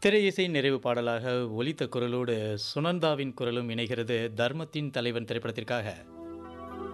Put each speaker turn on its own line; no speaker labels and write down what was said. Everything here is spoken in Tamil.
திரை இசை நிறைவு பாடலாக ஒலித்த குரலோடு சுனந்தாவின் குரலும் இணைகிறது தர்மத்தின் தலைவன் திரைப்படத்திற்காக.